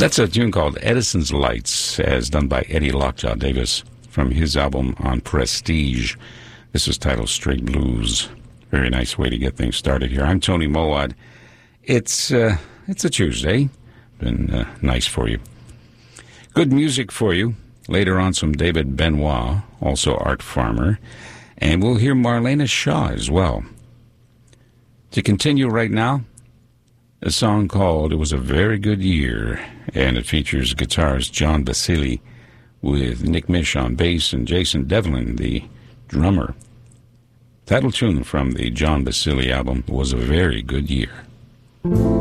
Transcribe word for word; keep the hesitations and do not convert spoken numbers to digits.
That's a tune called Edison's Lights, as done by Eddie Lockjaw Davis from his album on Prestige. This is titled Straight Blues. Very nice way to get things started here. I'm Tony Mowat. It's uh, it's a Tuesday. Been uh, nice for you. Good music for you. Later on, some David Benoit, also Art Farmer. And we'll hear Marlena Shaw as well. To continue right now, a song called It Was a Very Good Year, and it features guitarist John Basili with Nick Mish on bass and Jason Devlin, the drummer. Title tune from the John Basili album, Was a Very Good Year.